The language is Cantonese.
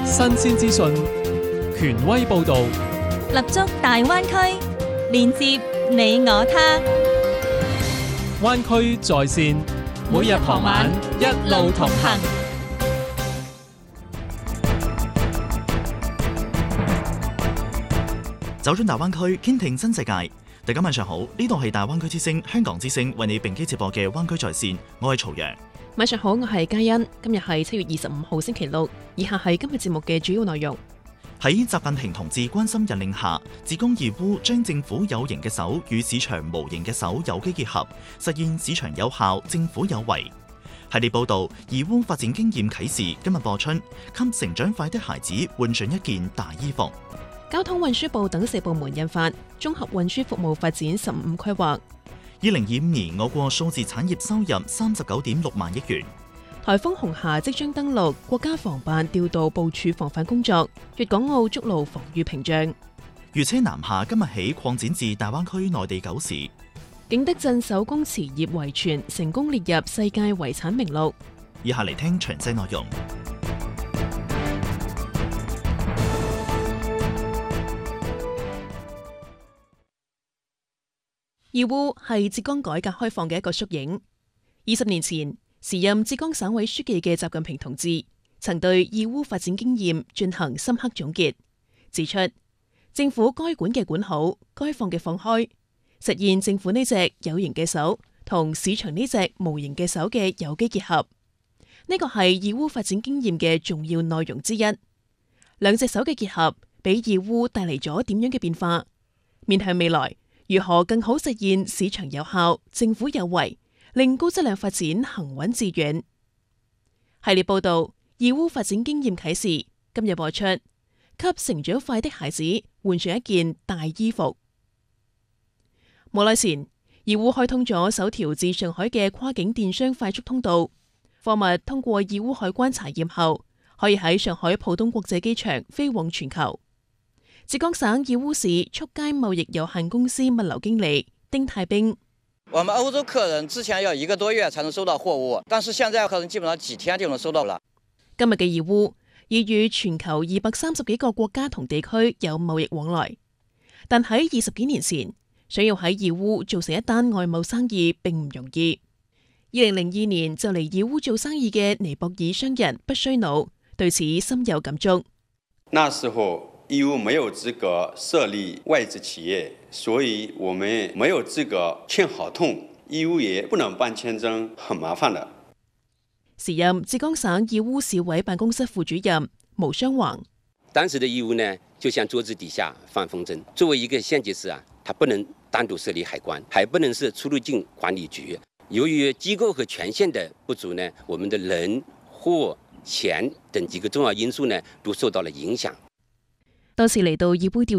新鮮資訊，權威報導， 立足大灣區，連接你我他。 灣區在線，每日傍晚一路同行。 走進大灣區，傾聽新世界。大家晚上好，呢度係大灣區之聲、香港之聲為你並機直播嘅灣區在線，我係曹陽。 晚上好，我係嘉欣。今日係7月25號星期六，以下係今日節目嘅主要內容。 喺習近平同志關心引領下，浙江義烏將政府有形嘅手與市場無形嘅手有機結合，實現市場有效、政府有為。系列報導，義烏發展經驗啟示今日播出，給成長快的孩子換上一件大衣服。 交通運輸部等4部門印發綜合運輸服務發展15規劃。 2025年我國數字產業收入39.6萬億元。 颱風紅霞即將登陸，國家防辦調度部署防範工作，粵港澳築牢防禦屏障。 粵車南下今日起擴展至大灣區內地9市。 景德鎮手工瓷業遺傳成功列入世界遺產名錄。 以下嚟聽詳細內容。 義烏係浙江改革開放嘅一個縮影。20年前，時任浙江省委書記嘅習近平同志曾對義烏發展經驗進行深刻總結，指出政府該管嘅管好，該放嘅放開，實現政府呢隻有形嘅手同市場呢隻無形嘅手嘅有機結合。呢個係義烏發展經驗嘅重要內容之一。兩隻手嘅結合，俾義烏帶嚟咗點樣嘅變化？面向未來，如何更好實現市場有效、政府有為，令高質量發展行穩致遠？系列報道，義烏發展經驗啟示今日播出，給成長快的孩子換上一件大衣服。冇耐前，義烏開通咗首條至上海嘅跨境電商快速通道，貨物通過義烏海關查驗後，可以喺上海浦東國際機場飛往全球。浙江省義烏市速佳貿易有限公司物流經理丁太兵： 我們歐洲客人之前要1個多月才能收到貨物，但是現在客人基本上幾天就能收到了。 今日嘅義烏已與全球230幾個國家同地區有貿易往來，但喺20幾年前，想要喺義烏做成一單外貿生意並唔容易。2002年就嚟義烏做生意嘅尼泊爾商人不須努對此深有感觸。 那時候義烏沒有資格設立外資企業，所以我們沒有資格簽合同，義烏也不能辦簽證，很麻煩的。 時任浙江省義烏市委辦公室副主任毛雙橫： 當時的義烏呢，就像桌子底下放風箏。作為一個縣級市啊，它不能單獨設立海關，還不能是出入境管理局。由於機構和權限的不足呢，我們的人、貨、錢等幾個重要因素呢，都受到了影響。 當時嚟到義烏調